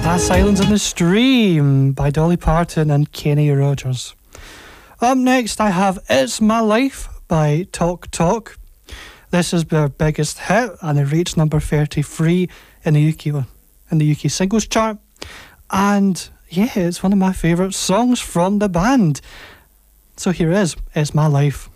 Silence in the Stream by Dolly Parton and Kenny Rogers. Up next I have It's My Life by Talk Talk. This is their biggest hit and it reached number 33 in the UK singles chart. And yeah, it's one of my favourite songs from the band. So here is It's My Life.